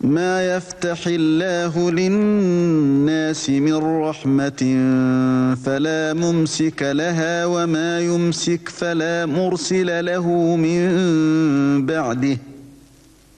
ما يفتح الله للناس من رحمة فلا ممسك لها وما يمسك فلا مرسل له من بعده